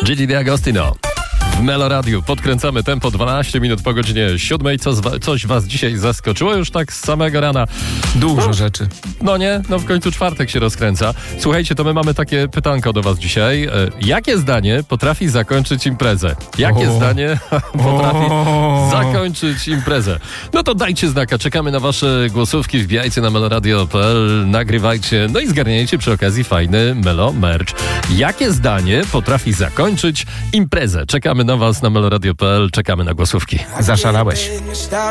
Gigi D'Agostino. W Melo Radiu podkręcamy tempo 12 minut po godzinie 7. Coś was dzisiaj zaskoczyło już tak z samego rana? Dużo rzeczy. No nie? No w końcu czwartek się rozkręca. Słuchajcie, to my mamy takie pytanko do was dzisiaj. Jakie zdanie potrafi zakończyć imprezę? Jakie zdanie potrafi zakończyć imprezę? No to dajcie znaka. Czekamy na wasze głosówki. Wbijajcie na meloradio.pl, nagrywajcie, no i zgarniajcie przy okazji fajny Melo merch. Jakie zdanie potrafi zakończyć imprezę? Czekamy na was na meloradio.pl, czekamy na głosówki. Zaszalałeś.